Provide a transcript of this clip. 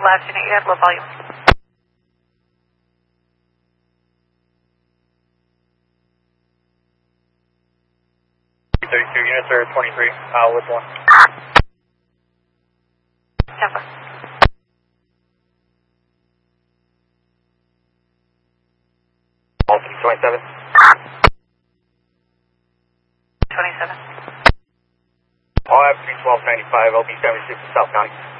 last unit, you had low volume. Units are 23, with 1. Tampa. Altimeter 27. 27. All have 1295, LB 76 in South County.